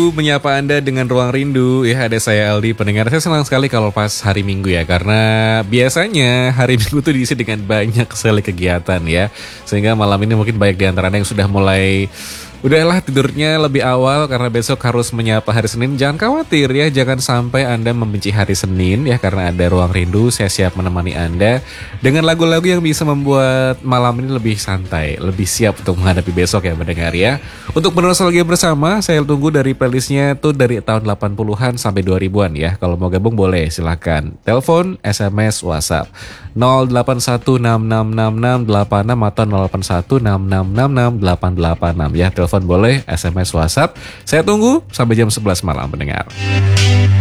Menyapa Anda dengan Ruang Rindu. Ya, ada saya Aldi, pendengar. Saya senang sekali kalau pas hari Minggu ya, karena biasanya hari Minggu tuh diisi dengan banyak sekali kegiatan ya. Sehingga malam ini mungkin banyak di antara Anda yang sudah mulai udahlah tidurnya lebih awal karena besok harus menyapa hari Senin. Jangan khawatir ya, jangan sampai Anda membenci hari Senin ya, karena ada Ruang Rindu. Saya siap menemani Anda dengan lagu-lagu yang bisa membuat malam ini lebih santai, lebih siap untuk menghadapi besok ya mendengar ya. Untuk bernostalgia bersama, saya tunggu dari playlistnya tuh dari tahun 80-an sampai 2000-an ya. Kalau mau gabung boleh, silakan. Telepon, SMS, WhatsApp 0816666686 atau 0816666886 ya. Telepon boleh, SMS, WhatsApp. Saya tunggu sampai jam 11 malam mendengar.